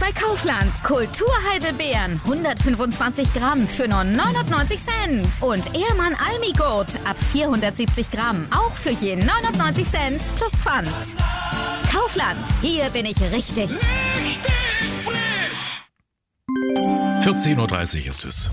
bei Kaufland. Kulturheidelbeeren 125 Gramm für nur 99 Cent. Und Ehrmann Almigurt ab 470 Gramm auch für je 99 Cent plus Pfand. Kaufland, hier bin ich richtig. Richtig frisch! 14.30 Uhr ist es.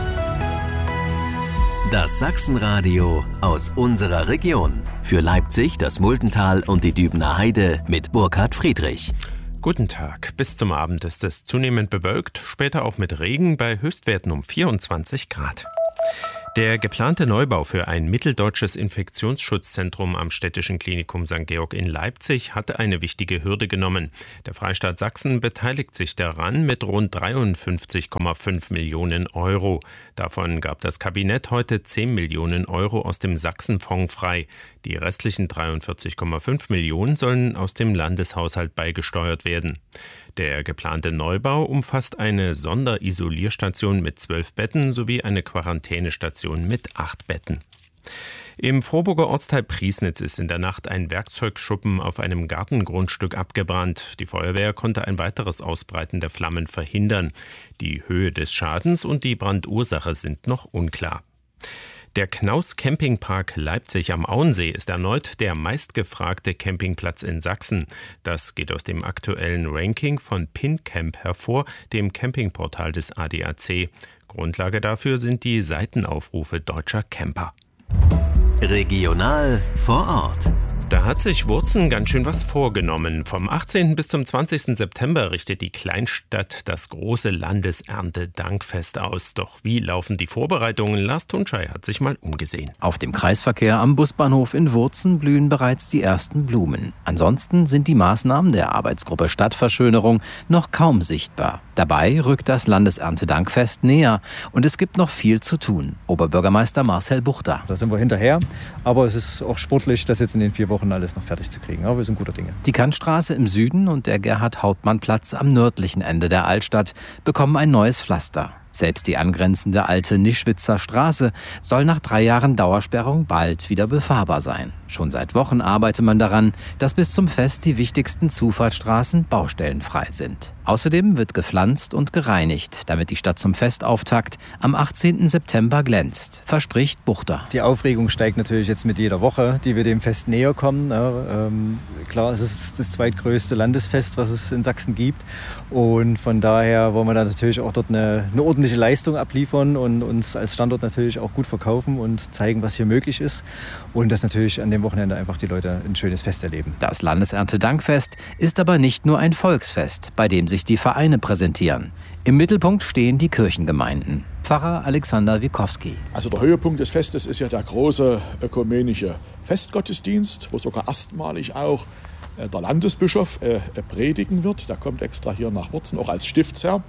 Das Sachsenradio aus unserer Region. Für Leipzig, das Muldental und die Dübener Heide mit Burkhard Friedrich. Guten Tag. Bis zum Abend ist es zunehmend bewölkt, später auch mit Regen bei Höchstwerten um 24 Grad. Der geplante Neubau für ein mitteldeutsches Infektionsschutzzentrum am Städtischen Klinikum St. Georg in Leipzig hatte eine wichtige Hürde genommen. Der Freistaat Sachsen beteiligt sich daran mit rund 53,5 Millionen Euro. Davon gab das Kabinett heute 10 Millionen Euro aus dem Sachsenfonds frei. Die restlichen 43,5 Millionen sollen aus dem Landeshaushalt beigesteuert werden. Der geplante Neubau umfasst eine Sonderisolierstation mit 12 Betten sowie eine Quarantänestation mit 8 Betten. Im Frohburger Ortsteil Priesnitz ist in der Nacht ein Werkzeugschuppen auf einem Gartengrundstück abgebrannt. Die Feuerwehr konnte ein weiteres Ausbreiten der Flammen verhindern. Die Höhe des Schadens und die Brandursache sind noch unklar. Der Knaus Campingpark Leipzig am Auensee ist erneut der meistgefragte Campingplatz in Sachsen. Das geht aus dem aktuellen Ranking von PinCamp hervor, dem Campingportal des ADAC. Grundlage dafür sind die Seitenaufrufe deutscher Camper. Regional vor Ort. Da hat sich Wurzen ganz schön was vorgenommen. Vom 18. bis zum 20. September richtet die Kleinstadt das große Landeserntedankfest aus. Doch wie laufen die Vorbereitungen? Lars Tunschei hat sich mal umgesehen. Auf dem Kreisverkehr am Busbahnhof in Wurzen blühen bereits die ersten Blumen. Ansonsten sind die Maßnahmen der Arbeitsgruppe Stadtverschönerung noch kaum sichtbar. Dabei rückt das Landeserntedankfest näher und es gibt noch viel zu tun. Oberbürgermeister Marcel Buchter. Da sind wir hinterher, aber es ist auch sportlich, das jetzt in den 4 Wochen alles noch fertig zu kriegen. Aber wir sind guter Dinge. Die Kantstraße im Süden und der Gerhard-Hauptmann-Platz am nördlichen Ende der Altstadt bekommen ein neues Pflaster. Selbst die angrenzende alte Nischwitzer Straße soll nach 3 Jahren Dauersperrung bald wieder befahrbar sein. Schon seit Wochen arbeitet man daran, dass bis zum Fest die wichtigsten Zufahrtsstraßen baustellenfrei sind. Außerdem wird gepflanzt und gereinigt, damit die Stadt zum Festauftakt am 18. September glänzt, verspricht Buchter. Die Aufregung steigt natürlich jetzt mit jeder Woche, die wir dem Fest näher kommen. Klar, es ist das zweitgrößte Landesfest, was es in Sachsen gibt. Und von daher wollen wir da natürlich auch dort eine ordentliche Leistung abliefern und uns als Standort natürlich auch gut verkaufen und zeigen, was hier möglich ist. Und dass natürlich an dem Wochenende einfach die Leute ein schönes Fest erleben. Das Landeserntedankfest ist aber nicht nur ein Volksfest, bei dem sich die Vereine präsentieren. Im Mittelpunkt stehen die Kirchengemeinden. Pfarrer Alexander Wikowski. Also der Höhepunkt des Festes ist ja der große ökumenische Festgottesdienst, wo sogar erstmalig auch der Landesbischof predigen wird. Der kommt extra hier nach Wurzen, auch als Stiftsherr.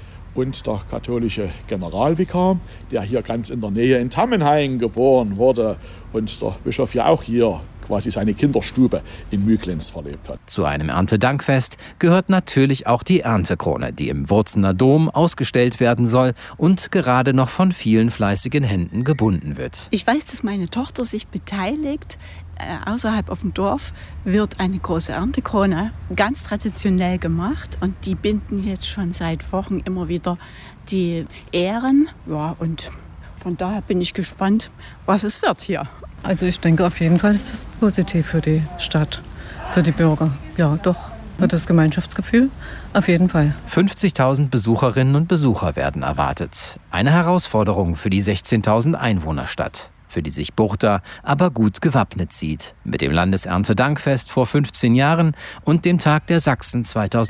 Und der katholische Generalvikar, der hier ganz in der Nähe in Tammenhain geboren wurde und der Bischof ja auch hier quasi seine Kinderstube in Müglins verlebt hat. Zu einem Erntedankfest gehört natürlich auch die Erntekrone, die im Wurzener Dom ausgestellt werden soll und gerade noch von vielen fleißigen Händen gebunden wird. Ich weiß, dass meine Tochter sich beteiligt. Außerhalb auf dem Dorf wird eine große Erntekrone ganz traditionell gemacht und die binden jetzt schon seit Wochen immer wieder die Ähren. Ja, und von daher bin ich gespannt, was es wird hier. Also ich denke auf jeden Fall ist das positiv für die Stadt, für die Bürger. Ja, doch, für das Gemeinschaftsgefühl auf jeden Fall. 50.000 Besucherinnen und Besucher werden erwartet. Eine Herausforderung für die 16.000 Einwohnerstadt, für die sich Buchter aber gut gewappnet sieht. Mit dem Landeserntedankfest vor 15 Jahren und dem Tag der Sachsen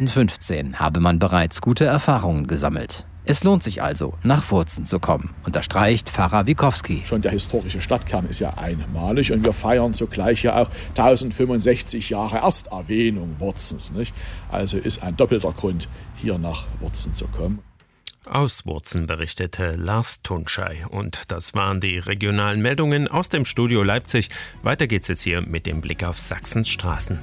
2015 habe man bereits gute Erfahrungen gesammelt. Es lohnt sich also, nach Wurzen zu kommen, unterstreicht Pfarrer Wikowski. Schon der historische Stadtkern ist ja einmalig und wir feiern zugleich ja auch 1065 Jahre Ersterwähnung Wurzens. Nicht? Also ist ein doppelter Grund, hier nach Wurzen zu kommen. Aus Wurzen berichtete Lars Tunschei. Und das waren die regionalen Meldungen aus dem Studio Leipzig. Weiter geht's jetzt hier mit dem Blick auf Sachsens Straßen.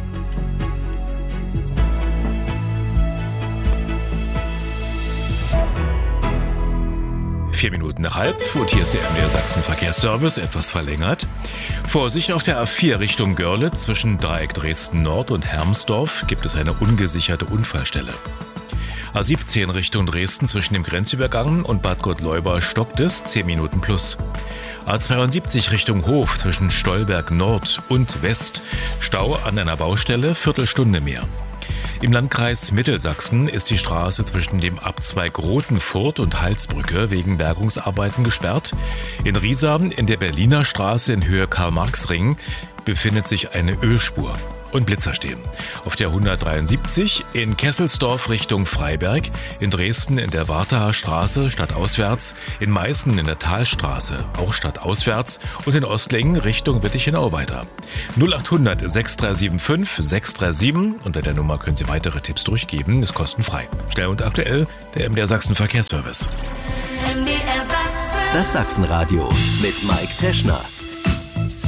Vier Minuten nach halb und hier ist der MDR Sachsen Verkehrsservice, etwas verlängert. Vorsicht auf der A4 Richtung Görlitz zwischen Dreieck Dresden Nord und Hermsdorf gibt es eine ungesicherte Unfallstelle. A17 Richtung Dresden zwischen dem Grenzübergang und Bad Gottleuba stockt es, 10 Minuten plus. A72 Richtung Hof zwischen Stolberg Nord und West, Stau an einer Baustelle, Viertelstunde mehr. Im Landkreis Mittelsachsen ist die Straße zwischen dem Abzweig Rothenfurt und Halsbrücke wegen Bergungsarbeiten gesperrt. In Riesa in der Berliner Straße in Höhe Karl-Marx-Ring befindet sich eine Ölspur und Blitzer stehen. Auf der 173 in Kesselsdorf Richtung Freiberg, in Dresden in der Wartaer Straße stadtauswärts, in Meißen in der Talstraße auch stadtauswärts und in Ostlingen Richtung Wittichenau weiter. 0800 6375 637, unter der Nummer können Sie weitere Tipps durchgeben, ist kostenfrei. Schnell und aktuell der MDR Sachsen Verkehrsservice. Das Sachsenradio mit Mike Teschner.